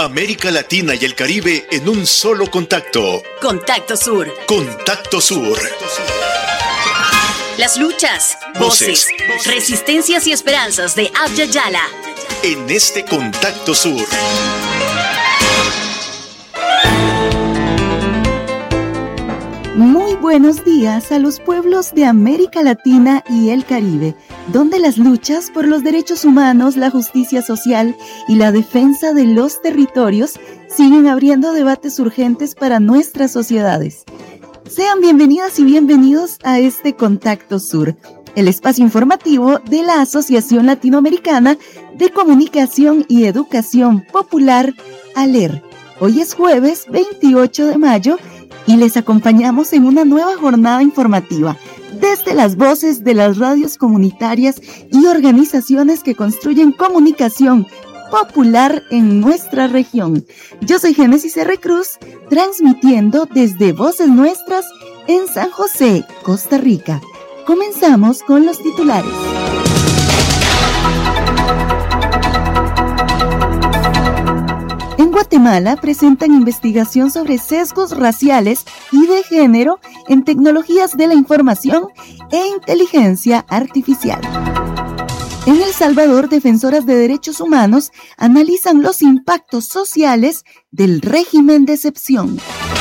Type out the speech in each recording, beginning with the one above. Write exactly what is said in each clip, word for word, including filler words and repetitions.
América Latina y el Caribe en un solo contacto. Contacto Sur. Contacto Sur. Las luchas, voces, voces resistencias y esperanzas de Abya Yala. En este Contacto Sur. Muy buenos días a los pueblos de América Latina y el Caribe, donde las luchas por los derechos humanos, la justicia social y la defensa de los territorios siguen abriendo debates urgentes para nuestras sociedades. Sean bienvenidas y bienvenidos a este Contacto Sur, el espacio informativo de la Asociación Latinoamericana de Comunicación y Educación Popular, ALER. Hoy es jueves veintiocho de mayo y les acompañamos en una nueva jornada informativa desde las voces de las radios comunitarias y organizaciones que construyen comunicación popular en nuestra región. Yo soy Génesis R. Cruz, transmitiendo desde Voces Nuestras en San José, Costa Rica. Comenzamos con los titulares. En Guatemala presentan investigación sobre sesgos raciales y de género en tecnologías de la información e inteligencia artificial. En El Salvador, defensoras de derechos humanos analizan los impactos sociales del régimen de excepción.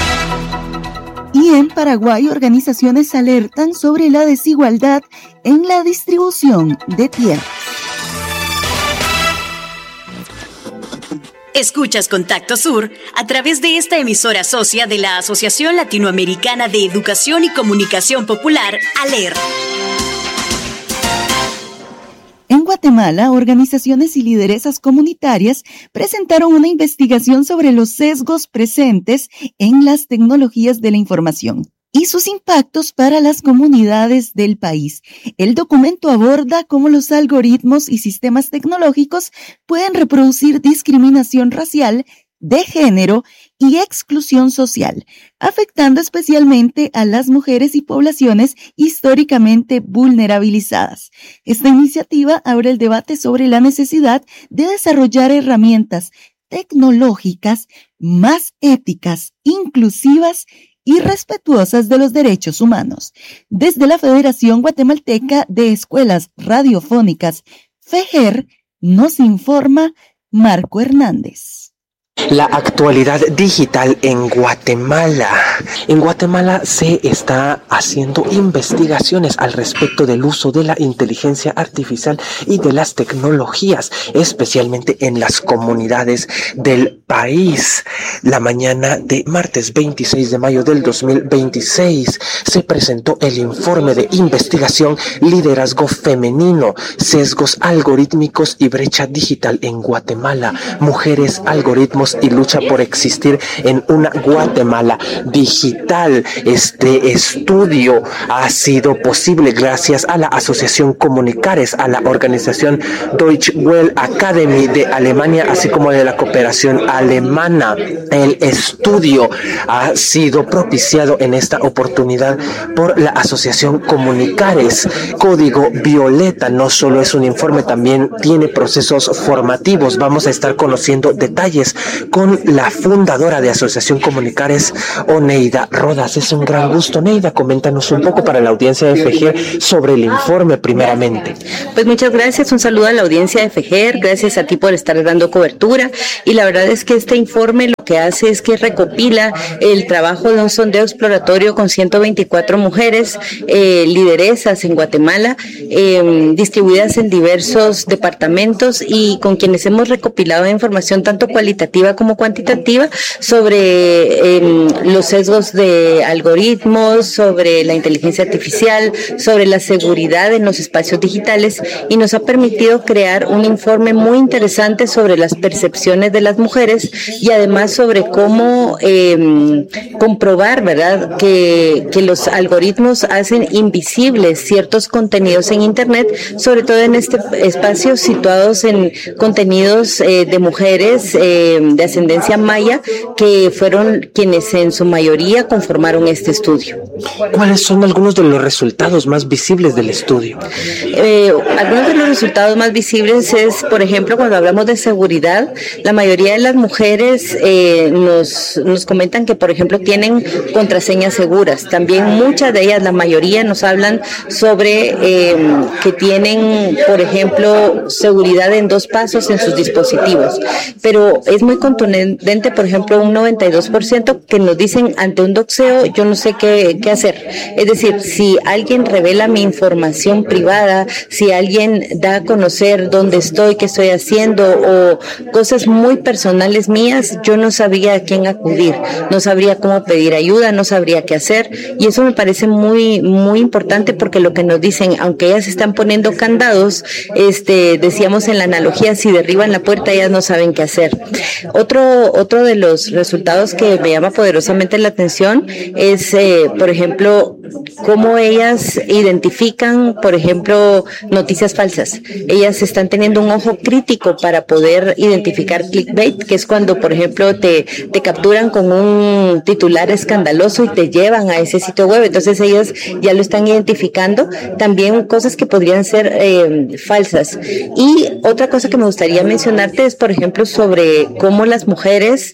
Y en Paraguay, organizaciones alertan sobre la desigualdad en la distribución de tierras. Escuchas Contacto Sur a través de esta emisora socia de la Asociación Latinoamericana de Educación y Comunicación Popular, ALER. En Guatemala, organizaciones y lideresas comunitarias presentaron una investigación sobre los sesgos presentes en las tecnologías de la información y sus impactos para las comunidades del país. El documento aborda cómo los algoritmos y sistemas tecnológicos pueden reproducir discriminación racial, de género y exclusión social, afectando especialmente a las mujeres y poblaciones históricamente vulnerabilizadas. Esta iniciativa abre el debate sobre la necesidad de desarrollar herramientas tecnológicas más éticas, inclusivas y respetuosas de los derechos humanos. Desde la Federación Guatemalteca de Escuelas Radiofónicas, FEGER, nos informa Marco Hernández. La actualidad digital en Guatemala. En Guatemala se está haciendo investigaciones al respecto del uso de la inteligencia artificial y de las tecnologías, especialmente en las comunidades del país. La mañana de martes veintiséis de mayo del dos mil veintiséis se presentó el informe de investigación Liderazgo Femenino, Sesgos Algorítmicos y Brecha Digital en Guatemala, Mujeres, Algoritmos y lucha por existir en una Guatemala digital. Este estudio ha sido posible gracias a la Asociación Comunicares, a la organización Deutsche Welle Academy de Alemania, así como de la cooperación alemana. El estudio ha sido propiciado en esta oportunidad por la Asociación Comunicares. Código Violeta no solo es un informe, también tiene procesos formativos. Vamos a estar conociendo detalles con la fundadora de Asociación Comunicares, Oneida Rodas. Es un gran gusto. Neida, coméntanos un poco para la audiencia de FEGER sobre el informe primeramente. Pues muchas gracias, un saludo a la audiencia de FEGER, gracias a ti por estar dando cobertura, y la verdad es que este informe lo que hace es que recopila el trabajo de un sondeo exploratorio con ciento veinticuatro mujeres eh, lideresas en Guatemala, eh, distribuidas en diversos departamentos y con quienes hemos recopilado información tanto cualitativa como cuantitativa sobre eh, los sesgos de algoritmos, sobre la inteligencia artificial, sobre la seguridad en los espacios digitales, y nos ha permitido crear un informe muy interesante sobre las percepciones de las mujeres y además sobre cómo eh, comprobar, ¿verdad?, que, que los algoritmos hacen invisibles ciertos contenidos en Internet, sobre todo en este espacio situados en contenidos eh, de mujeres, eh, de ascendencia maya, que fueron quienes en su mayoría conformaron este estudio. ¿Cuáles son algunos de los resultados más visibles del estudio? Eh, algunos de los resultados más visibles es, por ejemplo, cuando hablamos de seguridad, la mayoría de las mujeres eh, nos, nos comentan que, por ejemplo, tienen contraseñas seguras. También muchas de ellas, la mayoría, nos hablan sobre eh, que tienen, por ejemplo, seguridad en dos pasos en sus dispositivos. Pero es muy contundente, por ejemplo, un noventa y dos por ciento que nos dicen, ante un doxeo, yo no sé qué, qué hacer. Es decir, si alguien revela mi información privada, si alguien da a conocer dónde estoy, qué estoy haciendo, o cosas muy personales mías, yo no sabría a quién acudir, no sabría cómo pedir ayuda, no sabría qué hacer, y eso me parece muy, muy importante, porque lo que nos dicen, aunque ellas están poniendo candados, este, decíamos en la analogía, si derriban la puerta, ellas no saben qué hacer. Otro, otro de los resultados que me llama poderosamente la atención es, eh, por ejemplo, cómo ellas identifican, por ejemplo, noticias falsas. Ellas están teniendo un ojo crítico para poder identificar clickbait, que es cuando, por ejemplo, te, te capturan con un titular escandaloso y te llevan a ese sitio web. Entonces ellas ya lo están identificando. También cosas que podrían ser eh, falsas. Y otra cosa que me gustaría mencionarte es, por ejemplo, sobre cómo las mujeres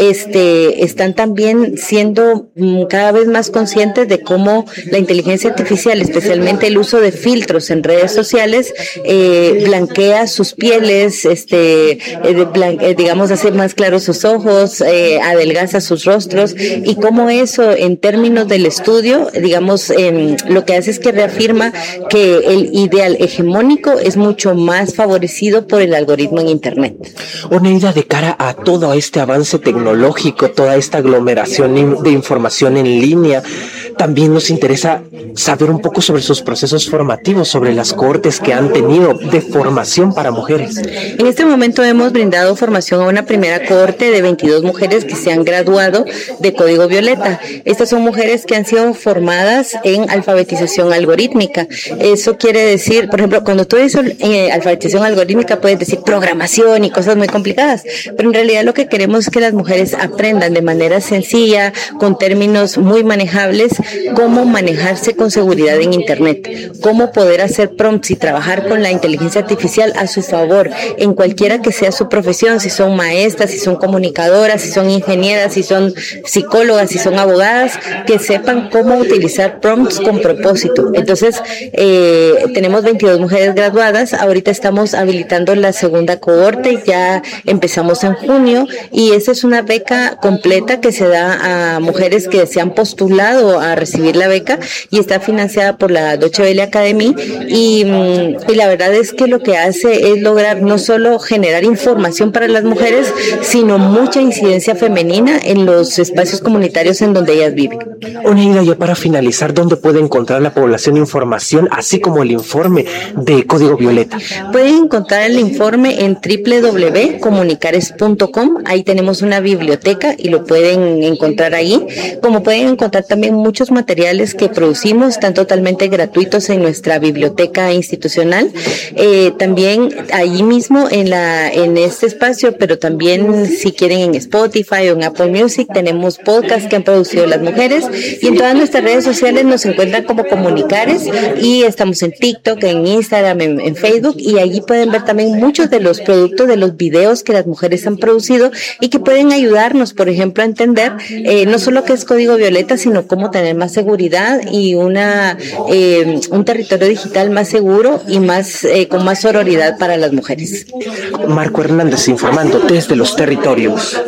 este, están también siendo cada vez más conscientes de cómo la inteligencia artificial, especialmente el uso de filtros en redes sociales, eh, blanquea sus pieles, este, eh, blan- eh, digamos, hace más claros sus ojos, eh, adelgaza sus rostros, y cómo eso, en términos del estudio, digamos, eh, lo que hace es que reafirma que el ideal hegemónico es mucho más favorecido por el algoritmo en Internet. Oneida, de cara a todo este avance tecnológico, toda esta aglomeración de información en línea, también nos interesa saber un poco sobre sus procesos formativos, sobre las cohortes que han tenido de formación para mujeres. En este momento hemos brindado formación a una primera cohorte de veintidós mujeres que se han graduado de Código Violeta. Estas son mujeres que han sido formadas en alfabetización algorítmica. Eso quiere decir, por ejemplo, cuando tú dices eh, alfabetización algorítmica, puedes decir programación y cosas muy complicadas, pero en realidad lo que queremos es que las mujeres aprendan de manera sencilla, con términos muy manejables, cómo manejarse con seguridad en Internet, cómo poder hacer prompts y trabajar con la inteligencia artificial a su favor, en cualquiera que sea su profesión, si son maestras, si son comunicadoras, si son ingenieras, si son psicólogas, si son abogadas, que sepan cómo utilizar prompts con propósito. Entonces, eh, tenemos veintidós mujeres graduadas, ahorita estamos habilitando la segunda cohorte, ya empezamos en junio, y esa es una beca completa que se da a mujeres que se han postulado a recibir la beca, y está financiada por la Deutsche Welle Academy, y, y la verdad es que lo que hace es lograr no solo generar información para las mujeres, sino mucha incidencia femenina en los espacios comunitarios en donde ellas viven. Oneida, ya para finalizar, ¿dónde puede encontrar la población información, así como el informe de Código Violeta? Pueden encontrar el informe en doble u doble u doble u punto comunicares punto com. Ahí tenemos una biblioteca y lo pueden encontrar ahí. Como pueden encontrar también muchos materiales que producimos, están totalmente gratuitos en nuestra biblioteca institucional. Eh, también ahí mismo en la en este espacio, pero también si quieren en Spotify o en Apple Music, tenemos podcasts que han producido las mujeres, y en todas nuestras redes sociales nos encuentran como Comunicares, y estamos en TikTok, en Instagram, en, en Facebook, y allí pueden ver también muchos de los productos, de los videos que las mujeres han producido y que pueden ayudarnos, por ejemplo, a entender eh, no solo qué es Código Violeta, sino cómo tener más seguridad y una eh, un territorio digital más seguro y más eh, con más sororidad para las mujeres. Marco Hernández informando desde los territorios.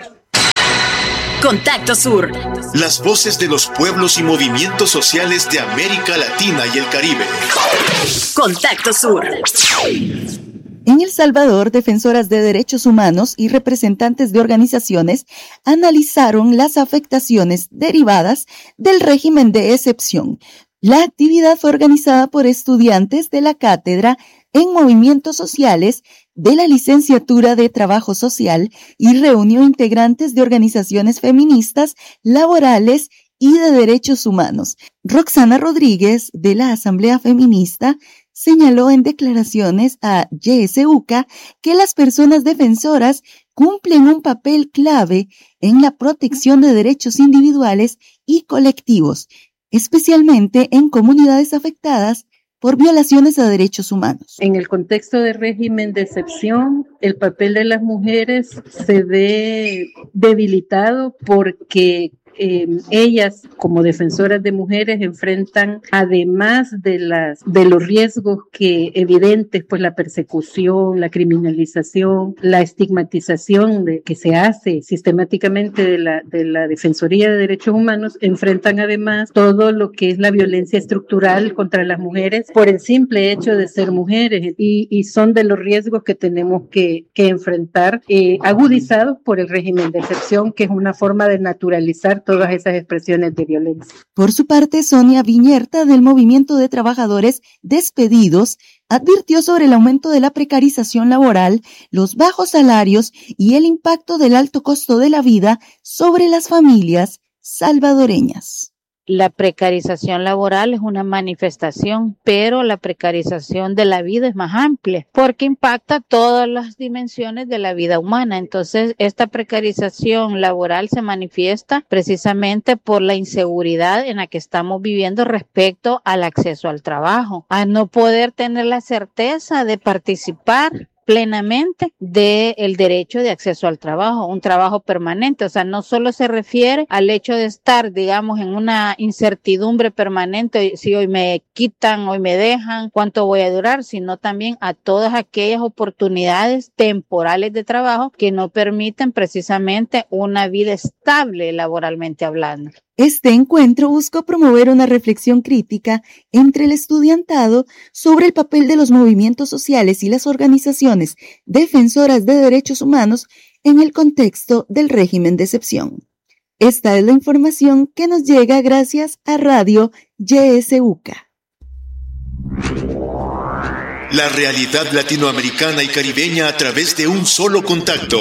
Contacto Sur. Las voces de los pueblos y movimientos sociales de América Latina y el Caribe. Contacto Sur. En El Salvador, defensoras de derechos humanos y representantes de organizaciones analizaron las afectaciones derivadas del régimen de excepción. La actividad fue organizada por estudiantes de la Cátedra en Movimientos Sociales de la Licenciatura de Trabajo Social y reunió integrantes de organizaciones feministas, laborales y de derechos humanos. Roxana Rodríguez, de la Asamblea Feminista, señaló en declaraciones a Y S U C A que las personas defensoras cumplen un papel clave en la protección de derechos individuales y colectivos, especialmente en comunidades afectadas por violaciones a derechos humanos. En el contexto del régimen de excepción, el papel de las mujeres se ve debilitado porque Eh, ellas, como defensoras de mujeres, enfrentan, además de las de los riesgos que evidentes, pues la persecución, la criminalización, la estigmatización de, que se hace sistemáticamente de la, de la Defensoría de Derechos Humanos, enfrentan además todo lo que es la violencia estructural contra las mujeres por el simple hecho de ser mujeres, y, y son de los riesgos que tenemos que, que enfrentar, eh, agudizados por el régimen de excepción, que es una forma de naturalizar todas esas expresiones de violencia. Por su parte, Sonia Viñerta, del Movimiento de Trabajadores Despedidos, advirtió sobre el aumento de la precarización laboral, los bajos salarios y el impacto del alto costo de la vida sobre las familias salvadoreñas. La precarización laboral es una manifestación, pero la precarización de la vida es más amplia porque impacta todas las dimensiones de la vida humana. Entonces, esta precarización laboral se manifiesta precisamente por la inseguridad en la que estamos viviendo respecto al acceso al trabajo, a no poder tener la certeza de participar plenamente del derecho de acceso al trabajo, un trabajo permanente. O sea, no solo se refiere al hecho de estar, digamos, en una incertidumbre permanente, si hoy me quitan, hoy me dejan, cuánto voy a durar, sino también a todas aquellas oportunidades temporales de trabajo que no permiten precisamente una vida estable laboralmente hablando. Este encuentro buscó promover una reflexión crítica entre el estudiantado sobre el papel de los movimientos sociales y las organizaciones defensoras de derechos humanos en el contexto del régimen de excepción. Esta es la información que nos llega gracias a Radio Y S U C A. La realidad latinoamericana y caribeña a través de un solo contacto.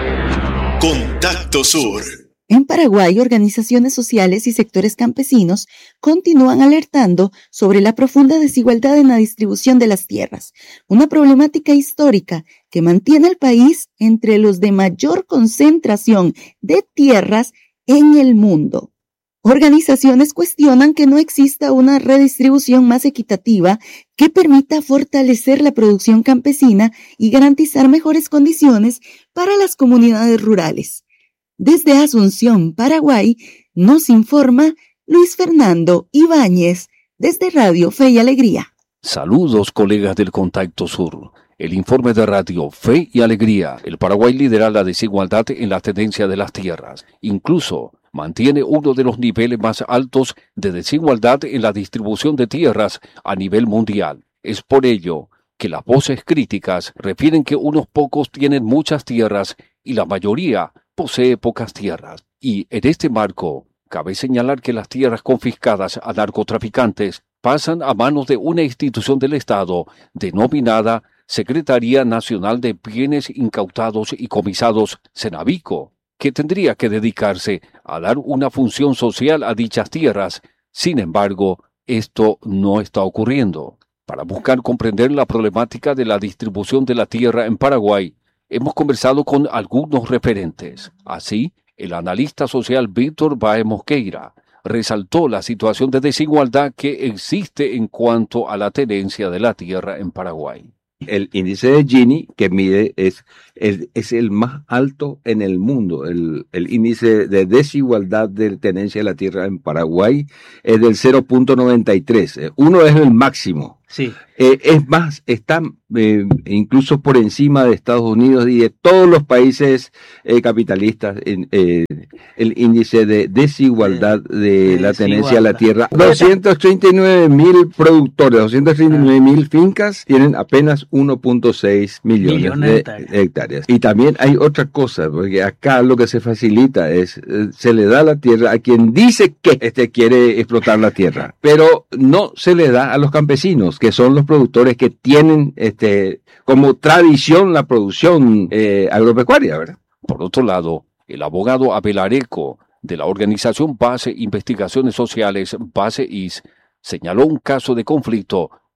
Contacto Sur. En Paraguay, organizaciones sociales y sectores campesinos continúan alertando sobre la profunda desigualdad en la distribución de las tierras, una problemática histórica que mantiene al país entre los de mayor concentración de tierras en el mundo. Organizaciones cuestionan que no exista una redistribución más equitativa que permita fortalecer la producción campesina y garantizar mejores condiciones para las comunidades rurales. Desde Asunción, Paraguay, nos informa Luis Fernando Ibáñez, desde Radio Fe y Alegría. Saludos, colegas del Contacto Sur. El informe de Radio Fe y Alegría. El Paraguay lidera la desigualdad en la tenencia de las tierras. Incluso mantiene uno de los niveles más altos de desigualdad en la distribución de tierras a nivel mundial. Es por ello que las voces críticas refieren que unos pocos tienen muchas tierras y la mayoría posee pocas tierras. Y en este marco, cabe señalar que las tierras confiscadas a narcotraficantes pasan a manos de una institución del Estado denominada Secretaría Nacional de Bienes Incautados y Comisados, Senavico, que tendría que dedicarse a dar una función social a dichas tierras. Sin embargo, esto no está ocurriendo. Para buscar comprender la problemática de la distribución de la tierra en Paraguay, hemos conversado con algunos referentes. Así, el analista social Víctor Bae Mosqueira resaltó la situación de desigualdad que existe en cuanto a la tenencia de la tierra en Paraguay. El índice de Gini que mide es, es, es el más alto en el mundo. El, el índice de desigualdad de tenencia de la tierra en Paraguay es del cero punto noventa y tres. Uno es el máximo. Sí. Eh, es más, está eh, incluso por encima de Estados Unidos y de todos los países eh, capitalistas en eh, el índice de desigualdad de, de la tenencia de la tierra. doscientos treinta y nueve mil productores, doscientos treinta y nueve mil fincas tienen apenas uno punto seis millones, millones de hectáreas. hectáreas. Y también hay otra cosa, porque acá lo que se facilita es, eh, se le da la tierra a quien dice que este quiere explotar la tierra, pero no se le da a los campesinos, que son los productores que tienen este como tradición la producción eh, agropecuaria, ¿verdad? Por otro lado, el abogado Abel Areco, de la organización Base Investigaciones Sociales, Base I S, señaló un caso de conflicto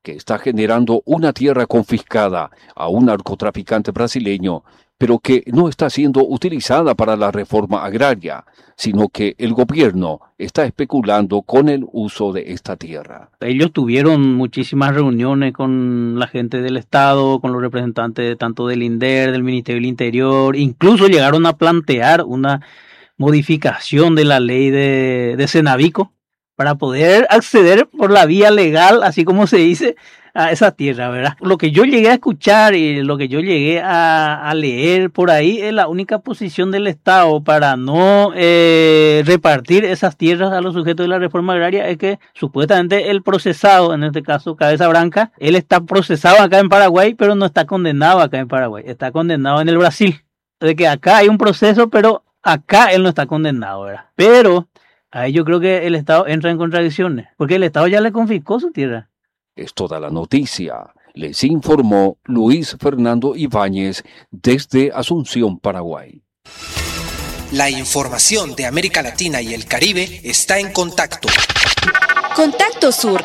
que está generando una tierra confiscada a un narcotraficante brasileño, pero que no está siendo utilizada para la reforma agraria, sino que el gobierno está especulando con el uso de esta tierra. Ellos tuvieron muchísimas reuniones con la gente del Estado, con los representantes tanto del INDER, del Ministerio del Interior, incluso llegaron a plantear una modificación de la ley de, de Cenavico para poder acceder por la vía legal, así como se dice, a esa tierra, ¿verdad? Lo que yo llegué a escuchar y lo que yo llegué a, a leer por ahí es la única posición del Estado para no eh, repartir esas tierras a los sujetos de la reforma agraria es que supuestamente el procesado, en este caso Cabeza Branca, él está procesado acá en Paraguay, pero no está condenado acá en Paraguay, está condenado en el Brasil. De que acá hay un proceso, pero acá él no está condenado, ¿verdad? Pero ahí yo creo que el Estado entra en contradicciones, porque el Estado ya le confiscó su tierra. Es toda la noticia. Les informó Luis Fernando Ibáñez desde Asunción, Paraguay. La información de América Latina y el Caribe está en Contacto. Contacto Sur.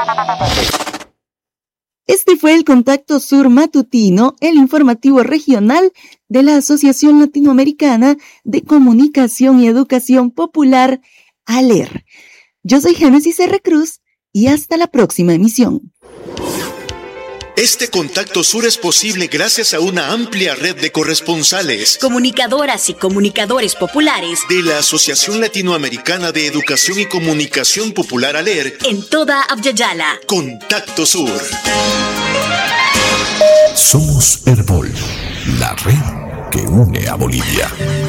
Este fue el Contacto Sur matutino, el informativo regional de la Asociación Latinoamericana de Comunicación y Educación Popular, ALER. Yo soy Génesis R. Cruz y hasta la próxima emisión. Este Contacto Sur es posible gracias a una amplia red de corresponsales, comunicadoras y comunicadores populares de la Asociación Latinoamericana de Educación y Comunicación Popular ALER en toda Abya-Yala. Contacto Sur. Somos Herbol, la red que une a Bolivia.